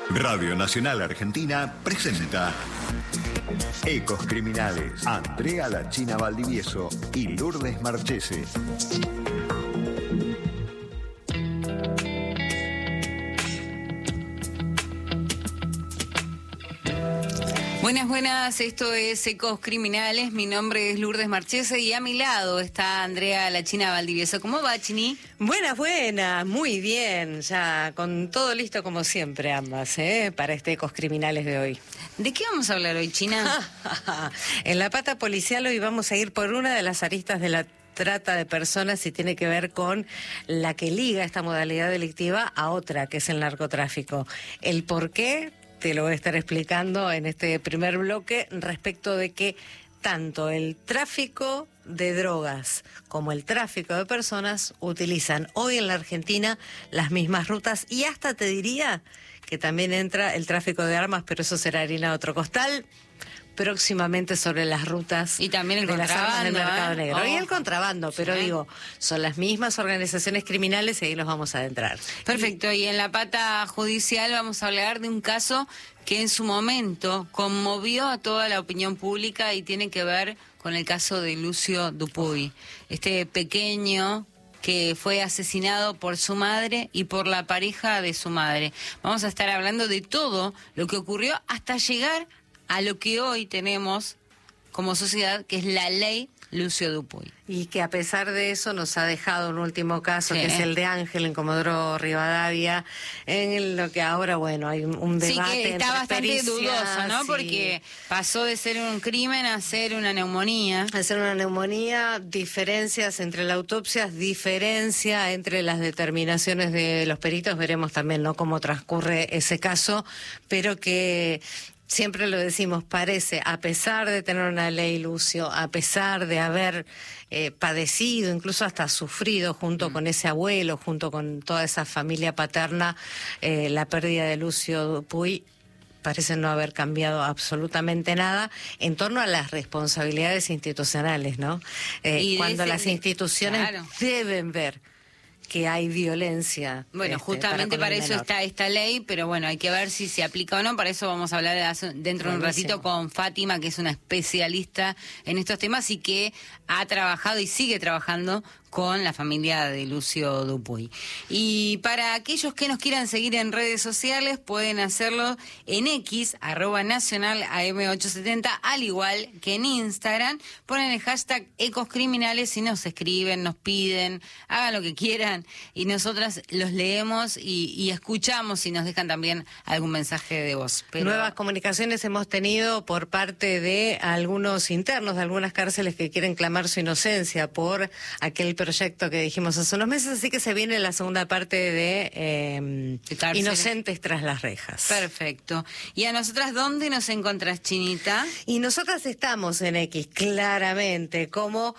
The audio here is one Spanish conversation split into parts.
Radio Nacional Argentina presenta Ecos Criminales. Andrea La China Valdivieso y Lourdes Marchese. Buenas, esto es Ecos Criminales, mi nombre es Lourdes Marchese y a mi lado está Andrea La China Valdivieso. ¿Cómo va, Chini? Buenas, muy bien, ya con todo listo como siempre ambas, para este Ecos Criminales de hoy. ¿De qué vamos a hablar hoy, China? En la pata policial hoy vamos a ir por una de las aristas de la trata de personas y tiene que ver con la que liga esta modalidad delictiva a otra, que es el narcotráfico. El por qué te lo voy a estar explicando en este primer bloque respecto de que tanto el tráfico de drogas como el tráfico de personas utilizan hoy en la Argentina las mismas rutas y hasta te diría que también entra el tráfico de armas, pero eso será harina de otro costal. Próximamente sobre las rutas y también el de las armas del mercado negro. Y el contrabando, pero sí, digo, son las mismas organizaciones criminales y ahí los vamos a adentrar. Perfecto, y en la pata judicial vamos a hablar de un caso que en su momento conmovió a toda la opinión pública y tiene que ver con el caso de Lucio Dupuy, este pequeño que fue asesinado por su madre y por la pareja de su madre. Vamos a estar hablando de todo lo que ocurrió hasta llegar a lo que hoy tenemos como sociedad, que es la ley Lucio Dupuy. Y que a pesar de eso nos ha dejado un último caso, sí, que es el de Ángel en Comodoro Rivadavia, en lo que ahora, bueno, hay un debate. Sí, que está bastante dudoso, ¿no? Sí. Porque pasó de ser un crimen a ser una neumonía. A ser una neumonía, diferencias entre las autopsias, diferencia entre las determinaciones de los peritos, veremos también, ¿no?, cómo transcurre ese caso, pero que siempre lo decimos, parece, a pesar de tener una ley, Lucio, a pesar de haber padecido, incluso hasta sufrido junto con ese abuelo, junto con toda esa familia paterna, la pérdida de Lucio Dupuy, parece no haber cambiado absolutamente nada en torno a las responsabilidades institucionales, ¿no? Cuando las instituciones deben ver que hay violencia. Bueno, justamente para eso está esta ley, pero bueno, hay que ver si se aplica o no. Para eso vamos a hablar dentro de un ratito con Fátima, que es una especialista en estos temas y que ha trabajado y sigue trabajando con la familia de Lucio Dupuy. Y para aquellos que nos quieran seguir en redes sociales, pueden hacerlo en X, @nacional AM870, al igual que en Instagram. Ponen el hashtag Ecos Criminales y nos escriben, nos piden, hagan lo que quieran y nosotras los leemos y escuchamos y nos dejan también algún mensaje de voz. Pero nuevas comunicaciones hemos tenido por parte de algunos internos de algunas cárceles que quieren clamar su inocencia por aquel proyecto que dijimos hace unos meses, así que se viene la segunda parte de Inocentes tras las rejas. Perfecto. ¿Y a nosotras dónde nos encontrás, Chinita? Y nosotras estamos en X, claramente, como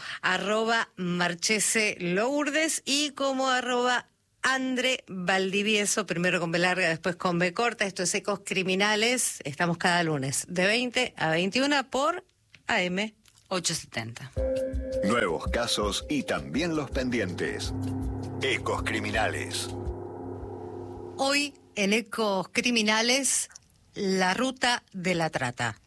@marchese_lourdes y como @Andre Valdivieso, primero con B larga, después con B corta. Esto es Ecos Criminales. Estamos cada lunes de 20 a 21 por AM 870. Nuevos casos y también los pendientes. Ecos Criminales. Hoy en Ecos Criminales, la ruta de la trata.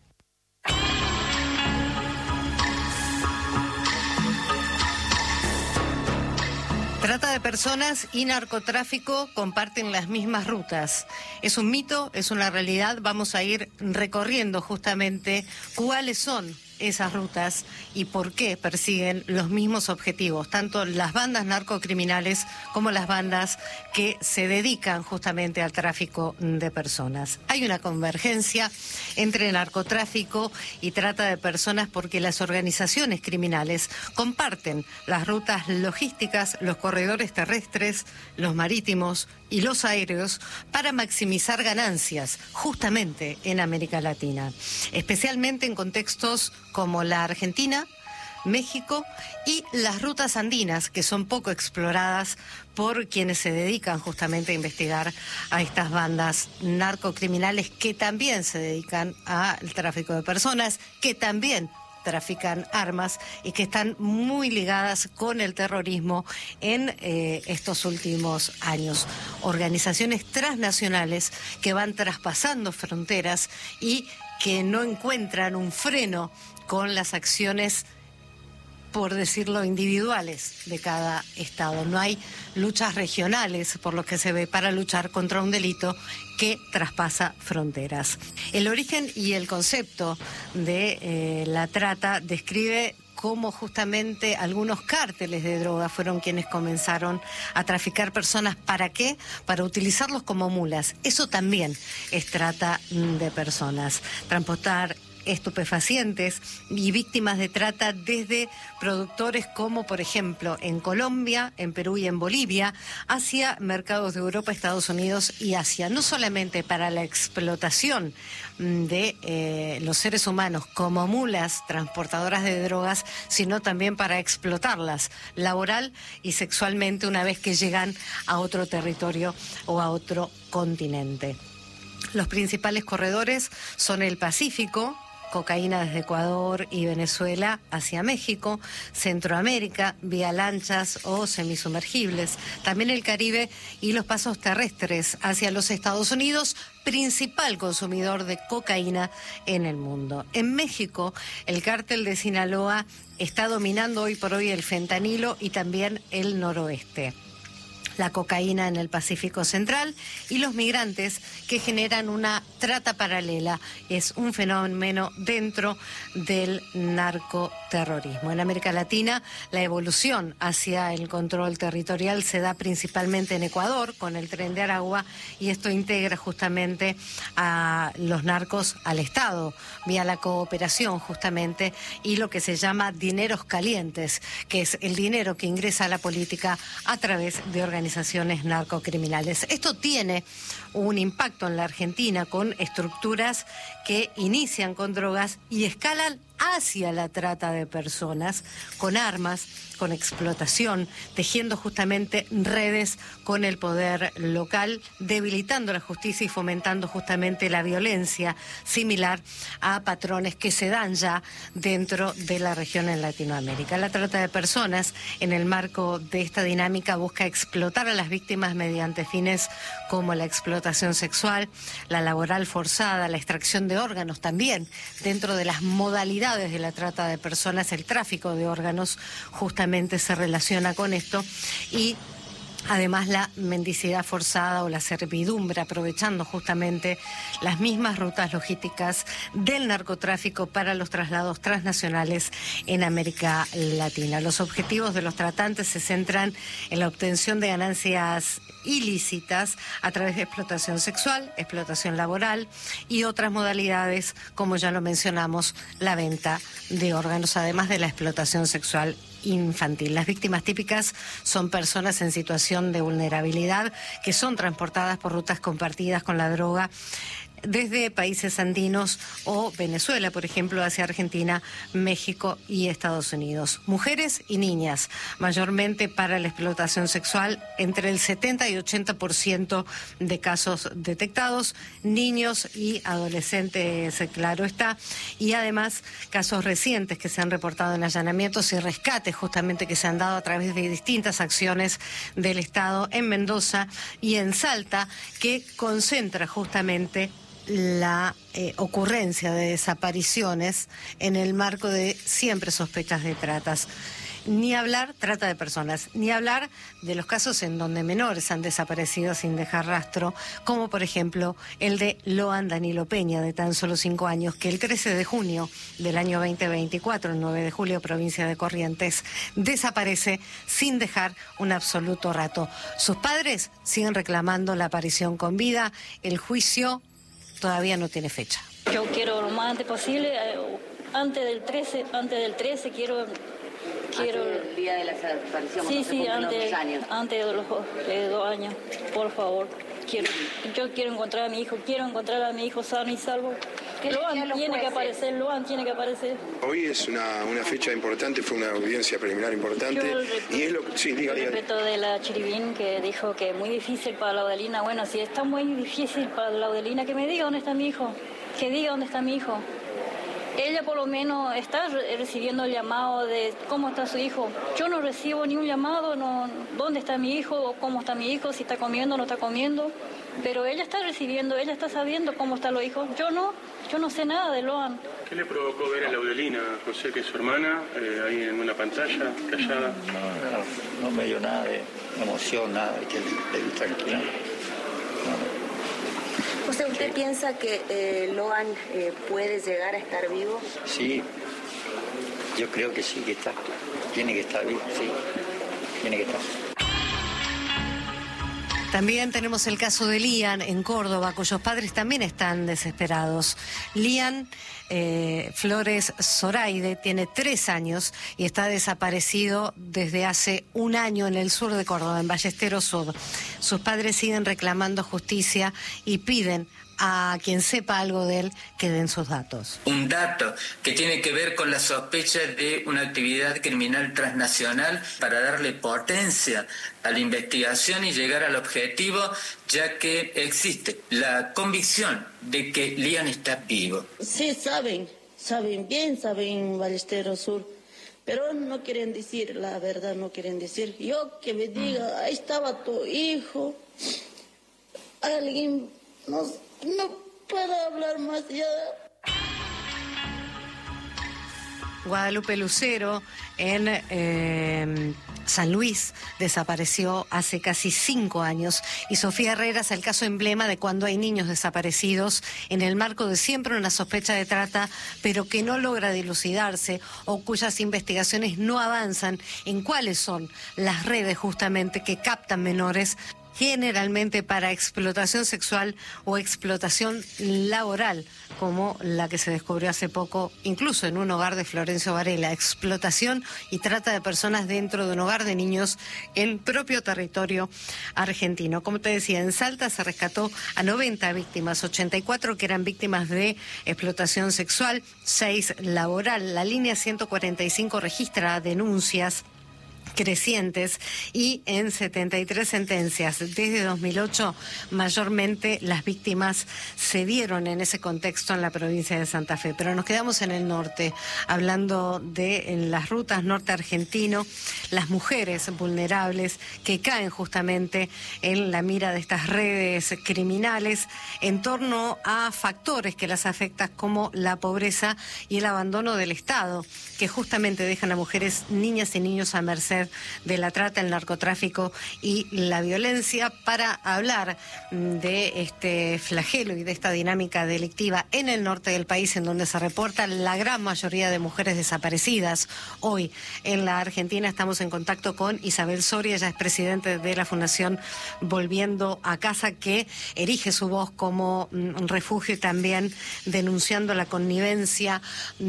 Trata de personas y narcotráfico comparten las mismas rutas. ¿Es un mito? ¿Es una realidad? Vamos a ir recorriendo justamente cuáles son esas rutas y por qué persiguen los mismos objetivos, tanto las bandas narcocriminales como las bandas que se dedican justamente al tráfico de personas. Hay una convergencia entre narcotráfico y trata de personas porque las organizaciones criminales comparten las rutas logísticas, los corredores terrestres, los marítimos y los aéreos para maximizar ganancias justamente en América Latina, especialmente en contextos como la Argentina, México y las rutas andinas, que son poco exploradas por quienes se dedican justamente a investigar a estas bandas narcocriminales que también se dedican al tráfico de personas, que también trafican armas y que están muy ligadas con el terrorismo en estos últimos años. Organizaciones transnacionales que van traspasando fronteras y que no encuentran un freno con las acciones, por decirlo, individuales de cada estado. No hay luchas regionales, por lo que se ve, para luchar contra un delito que traspasa fronteras. El origen y el concepto de la trata describe cómo justamente algunos cárteles de droga fueron quienes comenzaron a traficar personas. ¿Para qué? Para utilizarlos como mulas. Eso también es trata de personas. Transportar estupefacientes y víctimas de trata desde productores como, por ejemplo, en Colombia, en Perú y en Bolivia, hacia mercados de Europa, Estados Unidos y Asia. No solamente para la explotación de los seres humanos como mulas transportadoras de drogas, sino también para explotarlas laboral y sexualmente una vez que llegan a otro territorio o a otro continente. Los principales corredores son el Pacífico, cocaína desde Ecuador y Venezuela hacia México, Centroamérica, vía lanchas o semisumergibles, también el Caribe y los pasos terrestres hacia los Estados Unidos, principal consumidor de cocaína en el mundo. En México, el cártel de Sinaloa está dominando hoy por hoy el fentanilo y también el noroeste. La cocaína en el Pacífico Central y los migrantes que generan una trata paralela. Es un fenómeno dentro del narcoterrorismo. En América Latina, la evolución hacia el control territorial se da principalmente en Ecuador, con el Tren de Aragua, y esto integra justamente a los narcos al Estado, vía la cooperación justamente, y lo que se llama dineros calientes, que es el dinero que ingresa a la política a través de organizaciones narcocriminales. Esto tiene un impacto en la Argentina con estructuras que inician con drogas y escalan hacia la trata de personas, con armas, con explotación, tejiendo justamente redes con el poder local, debilitando la justicia y fomentando justamente la violencia, similar a patrones que se dan ya dentro de la región en Latinoamérica. La trata de personas, en el marco de esta dinámica, busca explotar a las víctimas mediante fines como la explotación sexual, la laboral forzada, la extracción de órganos también. Dentro de las modalidades de la trata de personas, el tráfico de órganos justamente se relaciona con esto, y además la mendicidad forzada o la servidumbre, aprovechando justamente las mismas rutas logísticas del narcotráfico para los traslados transnacionales en América Latina. Los objetivos de los tratantes se centran en la obtención de ganancias ilícitas a través de explotación sexual, explotación laboral y otras modalidades, como ya lo mencionamos, la venta de órganos, además de la explotación sexual infantil. Las víctimas típicas son personas en situación de vulnerabilidad que son transportadas por rutas compartidas con la droga desde países andinos o Venezuela, por ejemplo, hacia Argentina, México y Estados Unidos. Mujeres y niñas, mayormente para la explotación sexual, entre el 70 y 80% de casos detectados, niños y adolescentes, claro está, y además casos recientes que se han reportado en allanamientos y rescates justamente que se han dado a través de distintas acciones del Estado en Mendoza y en Salta, que concentra justamente la ocurrencia de desapariciones en el marco de siempre sospechas de tratas. Ni hablar trata de personas, ni hablar de los casos en donde menores han desaparecido sin dejar rastro, como por ejemplo el de Loan Danilo Peña, de tan solo 5 años, que el 13 de junio del año 2024, el 9 de julio, provincia de Corrientes, desaparece sin dejar un absoluto rato. Sus padres siguen reclamando la aparición con vida. El juicio todavía no tiene fecha. Yo quiero lo más antes posible, antes del 13 quiero... El día de la desaparición, sí, antes de 2 años, por favor. Yo quiero encontrar a mi hijo, sano y salvo. Loan tiene que aparecer. Hoy es una fecha importante, fue una audiencia preliminar importante. Respecto de la Chiribín, que dijo que es muy difícil para Laudelina. Bueno, si está muy difícil para Laudelina, que me diga dónde está mi hijo. Que diga dónde está mi hijo. ella por lo menos está recibiendo el llamado de cómo está su hijo. Yo no recibo ni un llamado, no, dónde está mi hijo, cómo está mi hijo, si está comiendo o no está comiendo. Pero ella está recibiendo, ella está sabiendo cómo están los hijos. Yo no sé nada de Loan. ¿Qué le provocó ver a Laudelina, José, que es su hermana, ahí en una pantalla, callada? No me dio nada de emoción, nada de que le di tranquila. No. José, ¿usted piensa que Loan puede llegar a estar vivo? Sí, yo creo que sí, que está. Tiene que estar vivo, sí. Tiene que estar. También tenemos el caso de Lian en Córdoba, cuyos padres también están desesperados. Lian Flores Zoraide tiene 3 años y está desaparecido desde hace 1 año en el sur de Córdoba, en Ballesteros Sur. Sus padres siguen reclamando justicia y piden a quien sepa algo de él que den sus datos. Un dato que tiene que ver con la sospecha de una actividad criminal transnacional para darle potencia a la investigación y llegar al objetivo, ya que existe la convicción de que Lian está vivo. Sí, saben bien Ballesteros Sur, pero no quieren decir la verdad, no quieren decir. Yo que me diga, ahí estaba tu hijo, alguien no puedo hablar más ya. Guadalupe Lucero en San Luis desapareció hace casi 5 años y Sofía Herrera es el caso emblema de cuando hay niños desaparecidos en el marco de siempre una sospecha de trata, pero que no logra dilucidarse o cuyas investigaciones no avanzan en cuáles son las redes justamente que captan menores, generalmente para explotación sexual o explotación laboral, como la que se descubrió hace poco, incluso en un hogar de Florencio Varela, explotación y trata de personas dentro de un hogar de niños en propio territorio argentino. Como te decía, en Salta se rescató a 90 víctimas, 84 que eran víctimas de explotación sexual, 6 laboral. La línea 145 registra denuncias crecientes y en 73 sentencias desde 2008 mayormente las víctimas se dieron en ese contexto en la provincia de Santa Fe. Pero nos quedamos en el norte hablando de en las rutas norte argentino, las mujeres vulnerables que caen justamente en la mira de estas redes criminales en torno a factores que las afectan como la pobreza y el abandono del Estado, que justamente dejan a mujeres, niñas y niños a merced de la trata, el narcotráfico y la violencia. Para hablar de este flagelo y de esta dinámica delictiva en el norte del país, en donde se reporta la gran mayoría de mujeres desaparecidas hoy en la Argentina, estamos en contacto con Isabel Soria. Ella es presidente de la Fundación Volviendo a Casa, que erige su voz como refugio y también denunciando la connivencia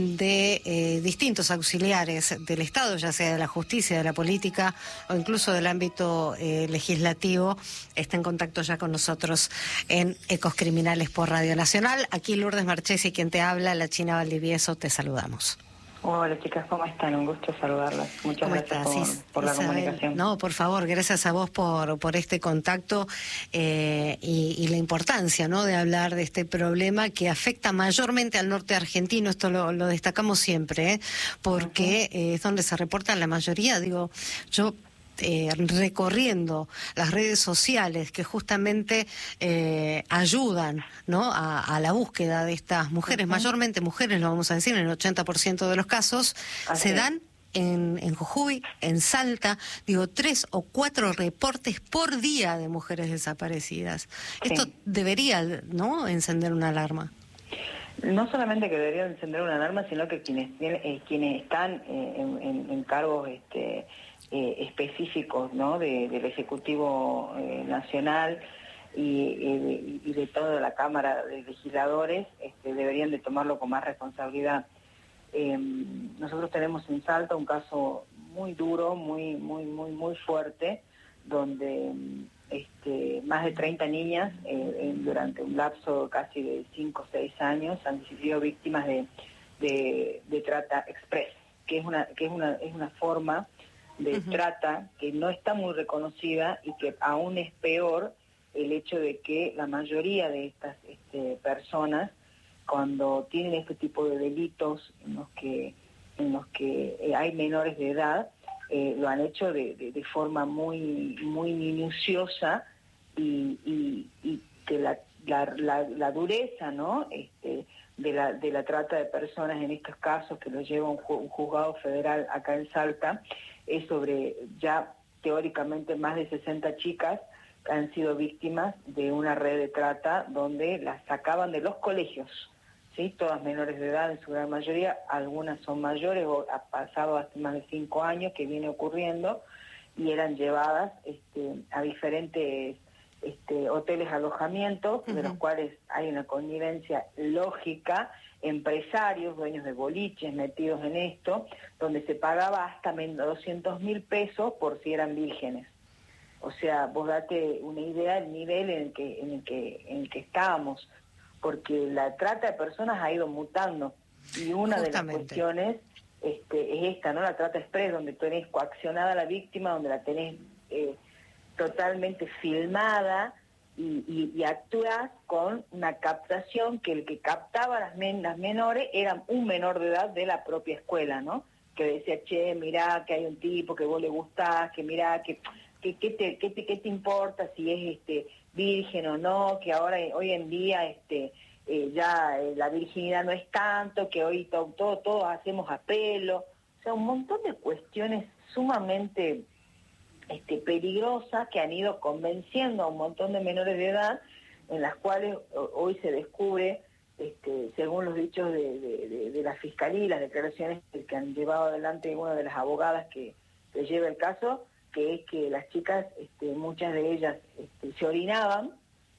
de distintos auxiliares del Estado, ya sea de la justicia, de la política o incluso del ámbito legislativo. Está en contacto ya con nosotros en Ecos Criminales por Radio Nacional. Aquí Lourdes Marchesi, quien te habla, la China Valdivieso, te saludamos. Hola chicas, ¿cómo están? Un gusto saludarlas. Muchas gracias por la comunicación. No, por favor, gracias a vos por este contacto y la importancia, ¿no?, de hablar de este problema que afecta mayormente al norte argentino. Esto lo destacamos siempre, porque es donde se reporta la mayoría. Digo, yo recorriendo las redes sociales que justamente ayudan, ¿no?, a la búsqueda de estas mujeres, mayormente mujeres, lo vamos a decir, en el 80% de los casos, se dan en Jujuy, en Salta, digo, 3 o 4 reportes por día de mujeres desaparecidas. Esto debería, ¿no?, encender una alarma. No solamente que debería encender una alarma, sino que quienes están en cargos específicos, ¿no?, del Ejecutivo Nacional y de toda la Cámara de Legisladores deberían de tomarlo con más responsabilidad. Nosotros tenemos en Salta un caso muy duro, muy fuerte, donde más de 30 niñas durante un lapso casi de 5 o 6 años han sido víctimas de trata express, que es una forma de trata que no está muy reconocida y que aún es peor el hecho de que la mayoría de estas personas cuando tienen este tipo de delitos en los que hay menores de edad, lo han hecho de forma muy minuciosa y que la dureza, ¿no? De la trata de personas en estos casos, que lo lleva un juzgado federal acá en Salta, es sobre ya teóricamente más de 60 chicas que han sido víctimas de una red de trata donde las sacaban de los colegios, ¿sí? Todas menores de edad en su gran mayoría, algunas son mayores o ha pasado hace más de 5 años que viene ocurriendo, y eran llevadas a diferentes hoteles alojamientos, de los cuales hay una connivencia lógica, empresarios, dueños de boliches metidos en esto, donde se pagaba hasta 200.000 pesos por si eran vírgenes. O sea, vos date una idea del nivel en el que estábamos, porque la trata de personas ha ido mutando, y una de las cuestiones es esta, ¿no? La trata express, donde tenés coaccionada a la víctima, donde la tenés totalmente filmada y actúas con una captación que el que captaba las menores era un menor de edad de la propia escuela, ¿no? Que decía, che, mirá que hay un tipo que vos le gustás, que mirá que ¿qué te importa si es virgen o no? Que ahora hoy en día ya la virginidad no es tanto, que hoy todos hacemos apelo. O sea, un montón de cuestiones sumamente peligrosas que han ido convenciendo a un montón de menores de edad, en las cuales hoy se descubre, según los dichos de la Fiscalía y las declaraciones que han llevado adelante una de las abogadas que lleva el caso, que es que las chicas, muchas de ellas se orinaban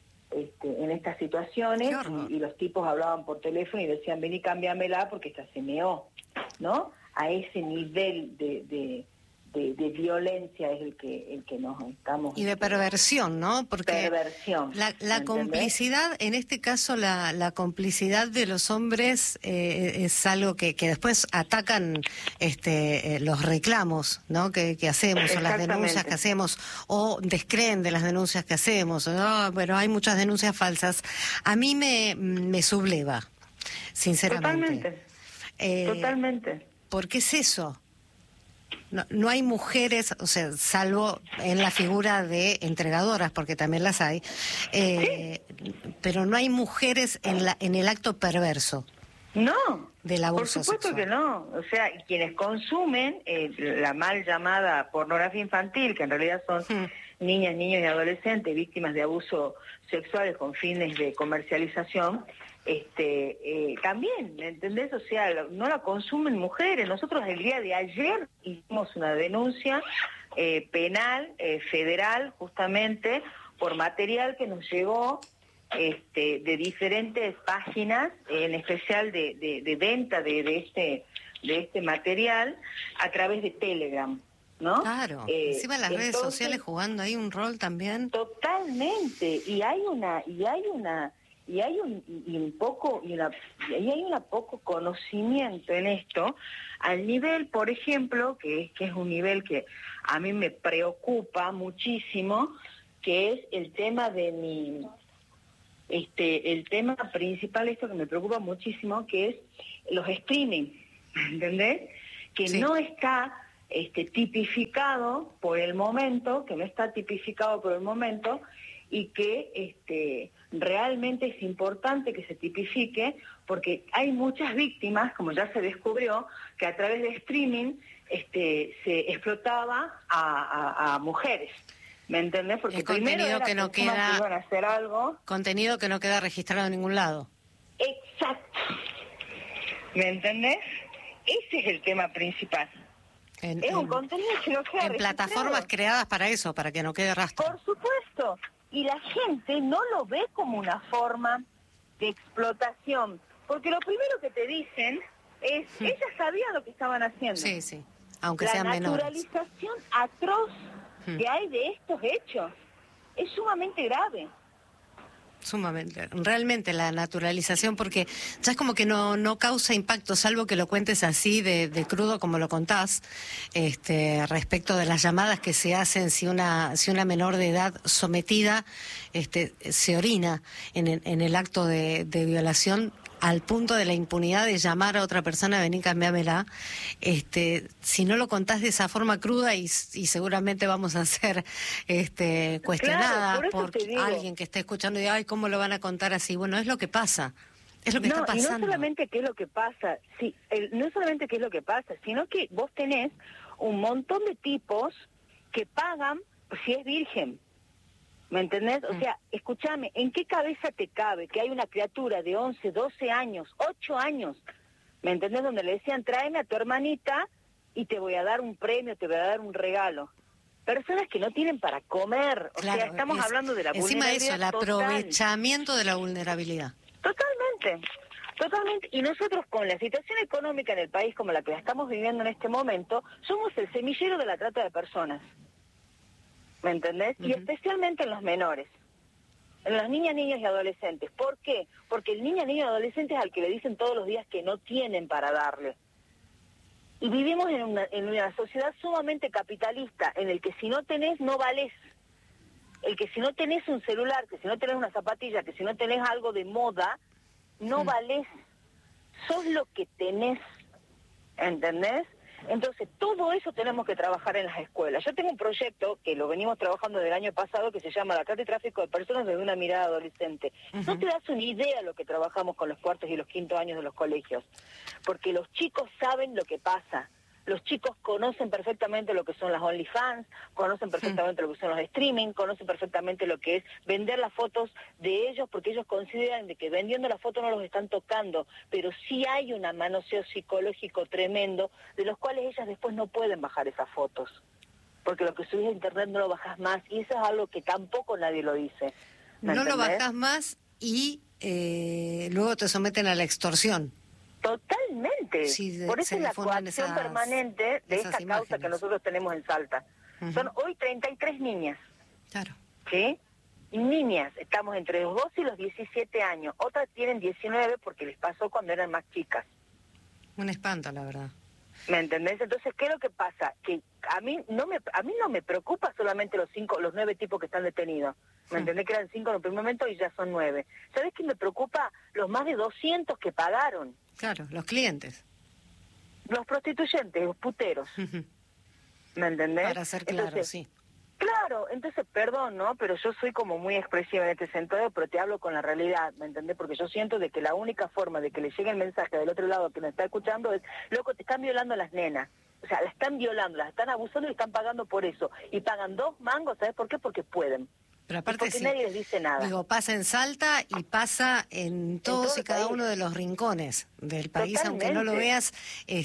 en estas situaciones, y los tipos hablaban por teléfono y decían, vení, cámbiamela porque esta se meó, ¿no? A ese nivel de violencia es el que nos estamos... Y de perversión, ¿no? Porque perversión. La complicidad, en este caso la complicidad de los hombres es algo que después atacan los reclamos, ¿no? que hacemos, o las denuncias que hacemos, o descreen de las denuncias que hacemos. Bueno, hay muchas denuncias falsas. A mí me subleva, sinceramente. Totalmente. ¿Por qué es eso? No hay mujeres, o sea, salvo en la figura de entregadoras, porque también las hay, pero no hay mujeres en el acto perverso. No, del abuso por supuesto sexual. Que no. O sea, quienes consumen la mal llamada pornografía infantil, que en realidad son niñas, niños y adolescentes víctimas de abuso sexual con fines de comercialización, también, ¿entendés? O sea, no la consumen mujeres. Nosotros el día de ayer hicimos una denuncia penal federal, justamente por material que nos llegó de diferentes páginas, en especial de venta de este material a través de Telegram, ¿no? Claro, encima las redes sociales jugando ahí un rol también. Totalmente, y hay un poco conocimiento en esto, al nivel, por ejemplo, que es un nivel que a mí me preocupa muchísimo, que es el tema de el tema principal, esto que me preocupa muchísimo, que es los streaming, ¿entendés? Que sí. No está tipificado por el momento, y que realmente es importante que se tipifique, porque hay muchas víctimas, como ya se descubrió, que a través de streaming se explotaba a mujeres. ¿Me entendés? Porque el contenido que no queda, iban a hacer algo. Contenido que no queda registrado en ningún lado. Exacto. ¿Me entendés? Ese es el tema principal. Es un contenido que no queda en plataformas creadas para eso, para que no quede rastro. Por supuesto. Y la gente no lo ve como una forma de explotación, porque lo primero que te dicen es, ellas sabían lo que estaban haciendo. Sí, sí, aunque sean menores. La naturalización atroz que hay de estos hechos es sumamente grave. Sumamente, realmente la naturalización, porque ya es como que no causa impacto, salvo que lo cuentes así de crudo como lo contás, respecto de las llamadas que se hacen si una menor de edad sometida se orina en el acto de violación. al punto de la impunidad de llamar a otra persona, vení, cambiámela, si no lo contás de esa forma cruda y seguramente vamos a ser cuestionadas por alguien que esté escuchando y ay, ¿cómo lo van a contar así? Bueno, es lo que pasa. Es lo que está pasando. Y no solamente qué es lo que pasa, no solamente qué es lo que pasa, sino que vos tenés un montón de tipos que pagan si es virgen. ¿Me entendés? O sea, escúchame, ¿en qué cabeza te cabe que hay una criatura de 11, 12 años, 8 años, ¿me entendés? Donde le decían, tráeme a tu hermanita y te voy a dar un premio, te voy a dar un regalo. Personas que no tienen para comer, o sea, estamos hablando de la vulnerabilidad. Encima de eso, el aprovechamiento de la vulnerabilidad. Totalmente. Y nosotros con la situación económica en el país como la que la estamos viviendo en este momento, somos el semillero de la trata de personas. ¿Me entendés? Y especialmente en los menores, en las niñas, niños y adolescentes. ¿Por qué? Porque el niño, niño y adolescente es al que le dicen todos los días que no tienen para darle. Y vivimos en una sociedad sumamente capitalista, en el que si no tenés, no valés. El que si no tenés un celular, que si no tenés una zapatilla, que si no tenés algo de moda, no valés. Sos lo que tenés, ¿entendés? Entonces, todo eso tenemos que trabajar en las escuelas. Yo tengo un proyecto que lo venimos trabajando desde el año pasado que se llama La trata y tráfico de personas desde una mirada adolescente. No te das una idea de lo que trabajamos con los cuartos y los quintos años de los colegios, porque los chicos saben lo que pasa. Los chicos conocen perfectamente lo que son las OnlyFans, conocen perfectamente lo que son los streaming, conocen perfectamente lo que es vender las fotos de ellos, porque ellos consideran de que vendiendo la foto no los están tocando, pero sí hay un manoseo psicológico tremendo, de los cuales ellas después no pueden bajar esas fotos, porque lo que subís a internet no lo bajás más, y eso es algo que tampoco nadie lo dice. No lo bajás más y luego te someten a la extorsión. Totalmente. Sí, por eso es la coacción permanente de esta causa que nosotros tenemos en Salta. Son hoy 33 niñas. Claro. ¿Sí? Niñas, estamos entre los 12 y los 17 años. Otras tienen 19 porque les pasó cuando eran más chicas. Un espanto, la verdad. ¿Me entendés? Entonces, ¿qué es lo que pasa? Que a mí no me preocupa solamente los 9 tipos que están detenidos. ¿Me entendés? Que eran 5 en el primer momento y ya son 9. ¿Sabés qué me preocupa? Los más de 200 que pagaron. Claro, los clientes. Los prostituyentes, los puteros. ¿Me entendés? Para ser claro, entonces, sí. Claro, entonces, perdón, ¿no? Pero yo soy como muy expresiva en este sentido, pero te hablo con la realidad, ¿me entendés? Porque yo siento de que la única forma de que le llegue el mensaje del otro lado que me está escuchando es, loco, te están violando a las nenas. O sea, las están violando, las están abusando y están pagando por eso. Y pagan 2 mangos, ¿sabes por qué? Porque pueden. Pero aparte porque nadie les dice nada. Digo, pasa en Salta y pasa en todos y cada uno de los rincones del país, aunque no lo veas,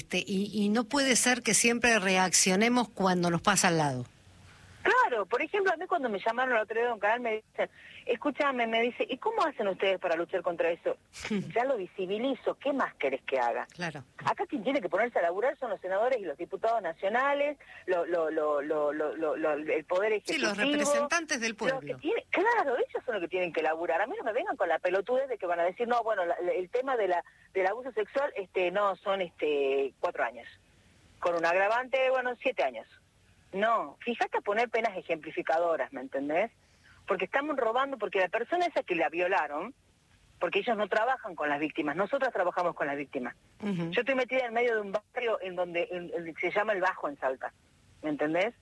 y no puede ser que siempre reaccionemos cuando nos pasa al lado. Claro, por ejemplo, a mí cuando me llamaron el otro día de un canal me dicen, escúchame, me dice, ¿y cómo hacen ustedes para luchar contra eso? Ya lo visibilizo, ¿qué más querés que haga? Claro. Acá quien tiene que ponerse a laburar son los senadores y los diputados nacionales, el poder ejecutivo. Sí, los representantes del pueblo. Claro, ellos son los que tienen que laburar. A mí no me vengan con la pelotudez de que van a decir, no, bueno, el tema del abuso sexual, no, son 4 años. Con un agravante, bueno, 7 años. No, fíjate a poner penas ejemplificadoras, ¿me entendés? Porque estamos robando, porque la persona esa que la violaron, porque ellos no trabajan con las víctimas, nosotras trabajamos con las víctimas. Yo estoy metida en medio de un barrio en donde se llama El Bajo en Salta, ¿me entendés?